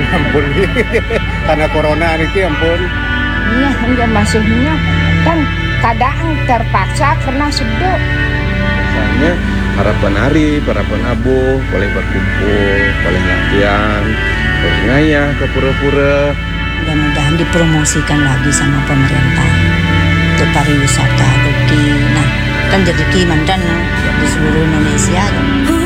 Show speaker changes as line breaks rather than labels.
ampun. Karena corona ini ampun.
Iya, hanya masihnya kan kadang terpaksa karena sedek.
Misalnya harapan Arif, harapan Abu boleh berkumpul, boleh latihan, boleh ngayah ke pura-pura.
Mudah-mudahan dipromosikan lagi sama pemerintah untuk pariwisata rezeki. Nah, kan rezeki mandan di seluruh Indonesia.